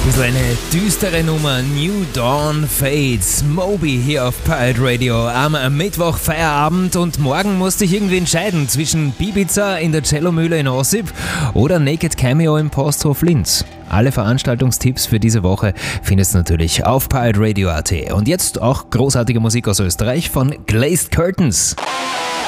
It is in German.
So eine düstere Nummer, New Dawn Fades, Moby hier auf Pirate Radio am Mittwoch Feierabend und morgen musste ich irgendwie entscheiden zwischen Bibiza in der Cellomühle in Ossip oder Naked Cameo im Posthof Linz. Alle Veranstaltungstipps für diese Woche findest du natürlich auf pirateradio.at. Und jetzt auch großartige Musik aus Österreich von Glazed Curtains.